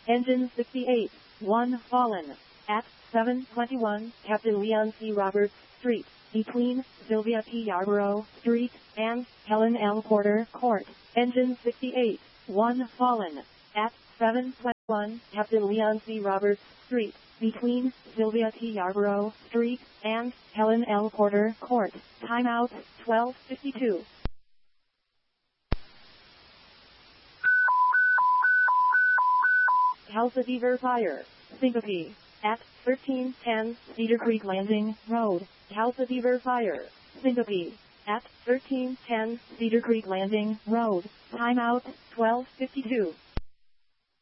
Engine 68, 1 fallen. At 721 Captain Leon C. Roberts Street, between Sylvia P. Yarborough Street and Helen L. Porter Court. Engine 68, 1 fallen. At 721 Captain Leon C. Roberts Street, between Sylvia P. Yarborough Street and Helen L. Porter Court. Timeout 12:52. Calcifer fire. Syncope. At 1310 Cedar Creek Landing Road. Calcifer fire. Syncope. At 1310 Cedar Creek Landing Road. Timeout 12:52.